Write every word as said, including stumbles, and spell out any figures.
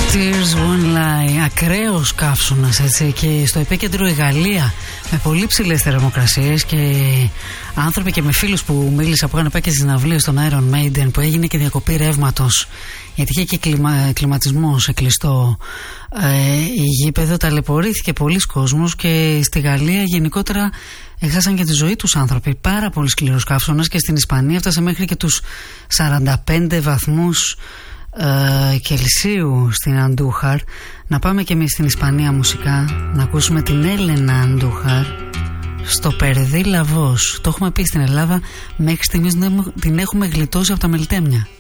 Tears Won't Lie, ακραίος καύσωνας, έτσι, και στο επίκεντρο η Γαλλία με πολύ ψηλές θερμοκρασίες και άνθρωποι, και με φίλους που μίλησα που είχαν πάει και στις συναυλίες στον Iron Maiden, που έγινε και διακοπή ρεύματος γιατί είχε και κλιμα, κλιματισμό σε κλειστό ε, γήπεδο. Ταλαιπωρήθηκε πολλοί κόσμος και στη Γαλλία γενικότερα έχασαν και τη ζωή τους άνθρωποι. Πάρα πολύ σκληρός καύσωνας και στην Ισπανία έφτασε μέχρι και τους σαράντα πέντε βαθμούς Uh, Κελσίου στην Αντούχαρ. Να πάμε και εμείς στην Ισπανία μουσικά, να ακούσουμε την Έλενα Αντούχαρ στο Περδί Λαβός. Το έχουμε πει στην Ελλάδα, μέχρι στιγμής την έχουμε γλιτώσει από τα μελτέμια.